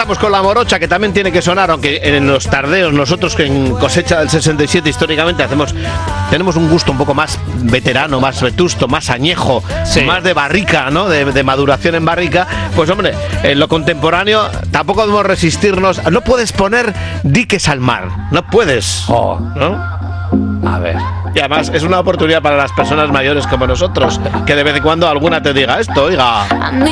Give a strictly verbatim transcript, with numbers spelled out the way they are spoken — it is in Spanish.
empezamos con la morocha, que también tiene que sonar, aunque en los tardeos, nosotros que en Cosecha del sesenta y siete históricamente hacemos, tenemos un gusto un poco más veterano, más vetusto, más añejo, sí. más de barrica, ¿no? De, de maduración en barrica. Pues hombre, en lo contemporáneo tampoco debemos resistirnos. No puedes poner diques al mar, no puedes, oh. ¿no? A ver. Y además es una oportunidad para las personas mayores como nosotros, que de vez en cuando alguna te diga esto, oiga.